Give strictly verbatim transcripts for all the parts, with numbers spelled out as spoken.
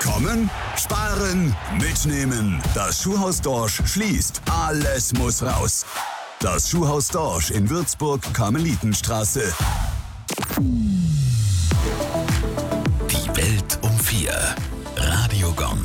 Kommen, sparen, mitnehmen. Das Schuhhaus Dorsch schließt. Alles muss raus. Das Schuhhaus Dorsch in Würzburg-Karmelitenstraße. Die Welt um vier. Radio Gong.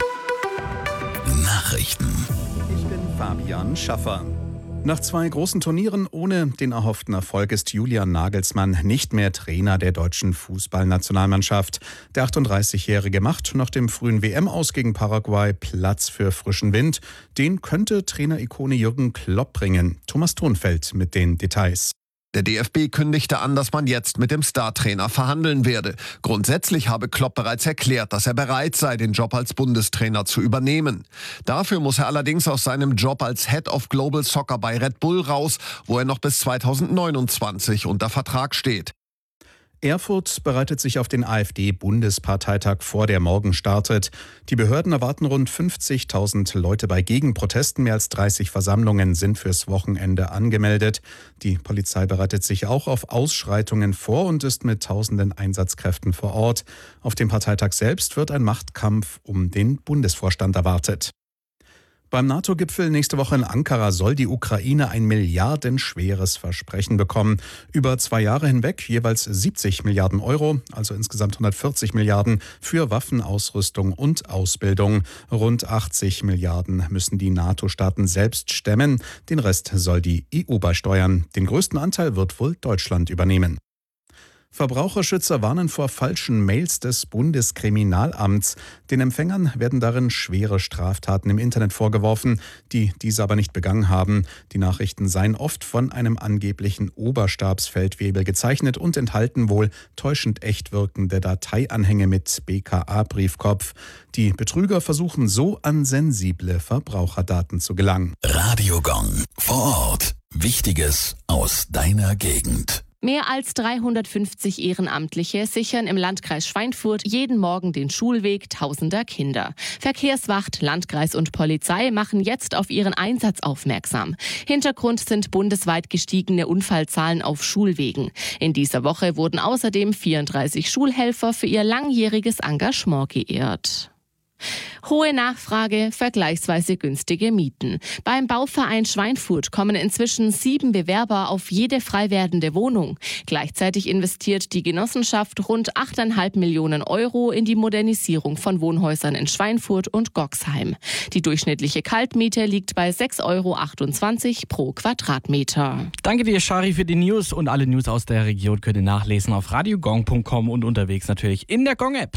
Nachrichten. Ich bin Fabian Schaffer. Nach zwei großen Turnieren ohne den erhofften Erfolg ist Julian Nagelsmann nicht mehr Trainer der deutschen Fußballnationalmannschaft. Der achtunddreißigjährige macht nach dem frühen W M-Aus gegen Paraguay Platz für frischen Wind. Den könnte Trainerikone Jürgen Klopp bringen. Thomas Thonfeld mit den Details. Der D F B kündigte an, dass man jetzt mit dem Startrainer verhandeln werde. Grundsätzlich habe Klopp bereits erklärt, dass er bereit sei, den Job als Bundestrainer zu übernehmen. Dafür muss er allerdings aus seinem Job als Head of Global Soccer bei Red Bull raus, wo er noch bis zweitausendneunundzwanzig unter Vertrag steht. Erfurt bereitet sich auf den AfD-Bundesparteitag vor, der morgen startet. Die Behörden erwarten rund fünfzigtausend Leute bei Gegenprotesten. Mehr als dreißig Versammlungen sind fürs Wochenende angemeldet. Die Polizei bereitet sich auch auf Ausschreitungen vor und ist mit tausenden Einsatzkräften vor Ort. Auf dem Parteitag selbst wird ein Machtkampf um den Bundesvorstand erwartet. Beim NATO-Gipfel nächste Woche in Ankara soll die Ukraine ein milliardenschweres Versprechen bekommen. Über zwei Jahre hinweg jeweils siebzig Milliarden Euro, also insgesamt hundertvierzig Milliarden für Waffenausrüstung und Ausbildung. Rund achtzig Milliarden müssen die NATO-Staaten selbst stemmen. Den Rest soll die E U beisteuern. Den größten Anteil wird wohl Deutschland übernehmen. Verbraucherschützer warnen vor falschen Mails des Bundeskriminalamts. Den Empfängern werden darin schwere Straftaten im Internet vorgeworfen, die diese aber nicht begangen haben. Die Nachrichten seien oft von einem angeblichen Oberstabsfeldwebel gezeichnet und enthalten wohl täuschend echt wirkende Dateianhänge mit B K A-Briefkopf. Die Betrüger versuchen so an sensible Verbraucherdaten zu gelangen. Radio Gong. Vor Ort. Wichtiges aus deiner Gegend. Mehr als dreihundertfünfzig Ehrenamtliche sichern im Landkreis Schweinfurt jeden Morgen den Schulweg tausender Kinder. Verkehrswacht, Landkreis und Polizei machen jetzt auf ihren Einsatz aufmerksam. Hintergrund sind bundesweit gestiegene Unfallzahlen auf Schulwegen. In dieser Woche wurden außerdem vierunddreißig Schulhelfer für ihr langjähriges Engagement geehrt. Hohe Nachfrage, vergleichsweise günstige Mieten. Beim Bauverein Schweinfurt kommen inzwischen sieben Bewerber auf jede frei werdende Wohnung. Gleichzeitig investiert die Genossenschaft rund acht Komma fünf Millionen Euro in die Modernisierung von Wohnhäusern in Schweinfurt und Goxheim. Die durchschnittliche Kaltmiete liegt bei sechs Euro achtundzwanzig pro Quadratmeter. Danke dir, Shari, für die News. Und alle News aus der Region könnt ihr nachlesen auf radiogong punkt com und unterwegs natürlich in der Gong-App.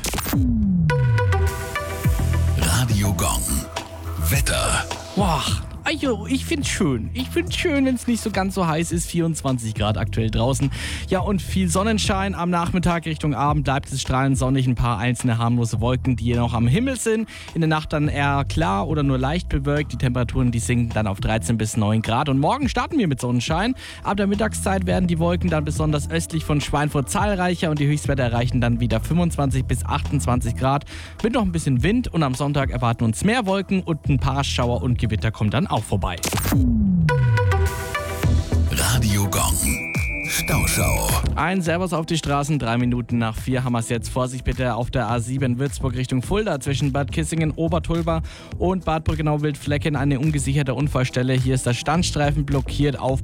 Radio Gong. Wetter. Boah, also ich find's schön. Ich find's schön, wenn es nicht so ganz so heiß ist. vierundzwanzig Grad aktuell draußen. Ja, und viel Sonnenschein. Am Nachmittag Richtung Abend bleibt es strahlend sonnig. Ein paar einzelne harmlose Wolken, die noch am Himmel sind. In der Nacht dann eher klar oder nur leicht bewölkt. Die Temperaturen, die sinken dann auf dreizehn bis neun Grad. Und morgen starten wir mit Sonnenschein. Ab der Mittagszeit werden die Wolken dann besonders östlich von Schweinfurt zahlreicher. Und die Höchstwerte erreichen dann wieder fünfundzwanzig bis achtundzwanzig Grad. Mit noch ein bisschen Wind. Und am Sonntag erwarten uns mehr Wolken. Und ein paar Schauer und Gewitter kommen dann auch vorbei. Radio Gong. Stauschau. Ein Servus auf die Straßen, drei Minuten nach vier haben wir es jetzt. Vorsicht bitte auf der A sieben Würzburg Richtung Fulda zwischen Bad Kissingen, Obertulba und Bad Brückenau-Wildflecken eine ungesicherte Unfallstelle. Hier ist der Standstreifen blockiert auf